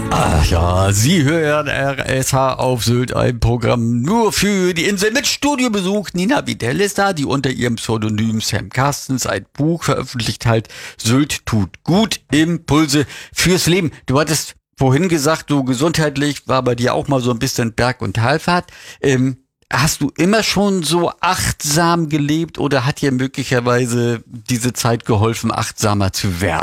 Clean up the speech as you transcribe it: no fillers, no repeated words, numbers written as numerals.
Ach ja, Sie hören RSH auf Sylt, ein Programm nur für die Insel mit Studiobesuch. Nina Videll ist da, die unter ihrem Pseudonym Sam Carstens ein Buch veröffentlicht hat. Sylt tut gut, Impulse fürs Leben. Du hattest vorhin gesagt, so gesundheitlich war bei dir auch mal so ein bisschen Berg- und Talfahrt. Hast du immer schon so achtsam gelebt oder hat dir möglicherweise diese Zeit geholfen, achtsamer zu werden?